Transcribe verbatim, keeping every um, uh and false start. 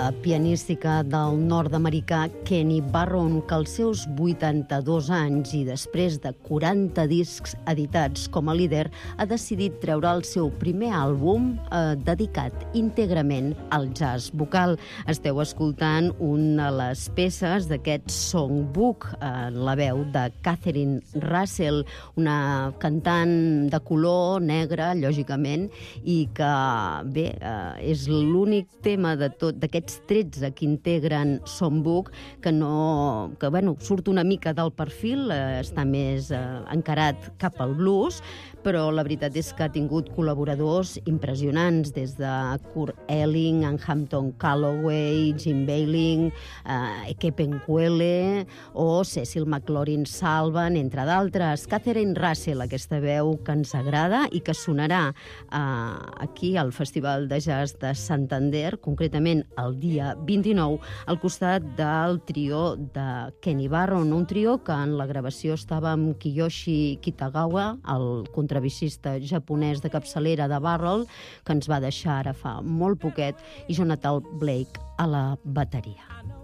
pianística del nord-americà Kenny Barron, que als seus vuitanta-dos anys i després de quaranta discs editats com a líder, ha decidit treure el seu primer àlbum eh, dedicat íntegrament al jazz vocal. Esteu escoltant una de les peces d'aquest songbook, en eh, la veu de Catherine Russell, una cantant de color negre, lògicament, i que, bé, eh, és l'únic tema de tot d'aquests tretze que integren Songbook que no, que bueno, surt una mica del perfil, eh, està més eh, encarat cap al blues, però la veritat és que ha tingut col·laboradors impressionants, des de Kurt Elling, Hampton Calloway, Jim Bailey, eh, Eke Penquele o Cecil McLaurin Salvan, entre d'altres. Catherine Russell, aquesta veu que ens agrada i que sonarà eh, aquí al Festival de Jazz de Santander, concretament el dia vint-i-nou, al costat del trio de Kenny Barron, un trio que en la gravació estava amb Kiyoshi Kitagawa, el contrabaixista japonès de capçalera de Barrel, que ens va deixar ara fa molt poquet, i Jonathan Blake a la bateria.